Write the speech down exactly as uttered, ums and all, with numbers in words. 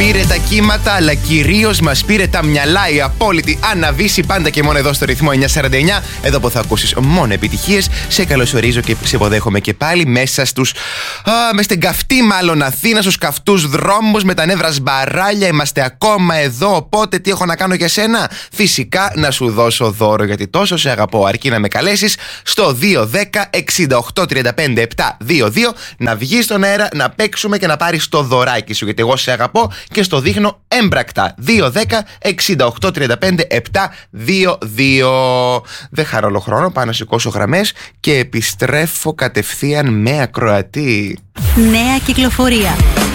πήρε τα κύματα, αλλά κυρίως μας πήρε τα μυαλά. Η απόλυτη Άννα Βύση, πάντα και μόνο εδώ στο ρυθμό εννιακόσια σαράντα εννιά. Εδώ που θα ακούσεις μόνο επιτυχίες. Σε καλωσορίζω και σε υποδέχομαι και πάλι μέσα στους. Α, με στην καυτή μάλλον Αθήνα, στους καυτούς δρόμους, με τα νεύρα σμπαράλια. Είμαστε ακόμα εδώ. Οπότε τι έχω να κάνω για σένα? Φυσικά να σου δώσω δώρο, γιατί τόσο σε αγαπώ. Αρκεί να με καλέσεις στο δύο δέκα εξήντα οκτώ τριάντα πέντε επτακόσια είκοσι δύο να βγεις στον αέρα, να παίξουμε και να πάρεις το δωράκι σου. Γιατί εγώ σε αγαπώ και στο δείχνω έμπρακτα. δύο δέκα εξήντα οκτώ τριάντα πέντε επτακόσια είκοσι δύο. Δεν χαρώ όλο χρόνο, πάω να σηκώσω γραμμές και επιστρέφω κατευθείαν με ακροατή. Νέα κυκλοφορία.